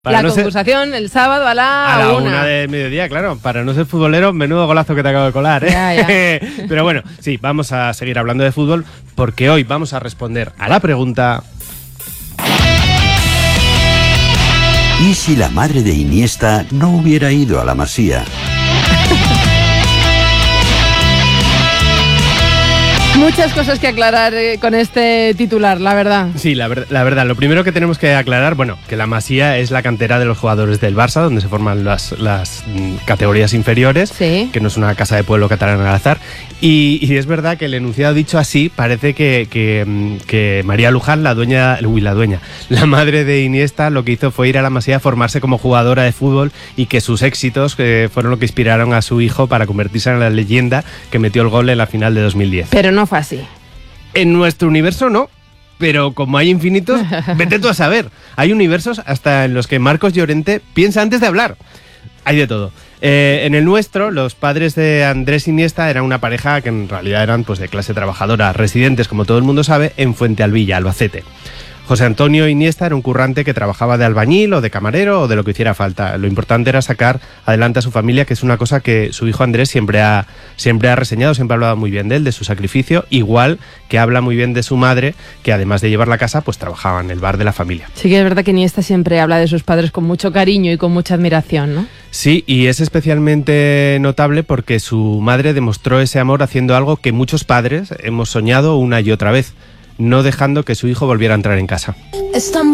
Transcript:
La concursación el sábado a la 1 del mediodía, claro. Para no ser futbolero, menudo golazo que te acabo de colar, ¿eh? Ya. Pero bueno, sí, vamos a seguir hablando de fútbol porque hoy vamos a responder a la pregunta... ¿Y si la madre de Iniesta no hubiera ido a la Masía? Muchas cosas que aclarar con este titular, la verdad. Sí, la verdad. Lo primero que tenemos que aclarar, bueno, que la Masía es la cantera de los jugadores del Barça, donde se forman las categorías inferiores, sí. Que no es una casa de pueblo catalán al azar. Y es verdad que el enunciado dicho así, parece que María Luján, la madre de Iniesta, lo que hizo fue ir a la Masía a formarse como jugadora de fútbol y que sus éxitos fueron lo que inspiraron a su hijo para convertirse en la leyenda que metió el gol en la final de 2010. Pero no fue así. En nuestro universo no, pero como hay infinitos, vete tú a saber. Hay universos hasta en los que Marcos Llorente piensa antes de hablar. Hay de todo. En el nuestro, los padres de Andrés Iniesta eran una pareja que en realidad eran pues de clase trabajadora, residentes, como todo el mundo sabe, en Fuentealbilla, Albacete. José Antonio Iniesta era un currante que trabajaba de albañil o de camarero o de lo que hiciera falta. Lo importante era sacar adelante a su familia, que es una cosa que su hijo Andrés siempre ha reseñado, siempre ha hablado muy bien de él, de su sacrificio, igual que habla muy bien de su madre, que además de llevar la casa, pues trabajaba en el bar de la familia. Sí que es verdad que Iniesta siempre habla de sus padres con mucho cariño y con mucha admiración, ¿no? Sí, y es especialmente notable porque su madre demostró ese amor haciendo algo que muchos padres hemos soñado una y otra vez, no dejando que su hijo volviera a entrar en casa.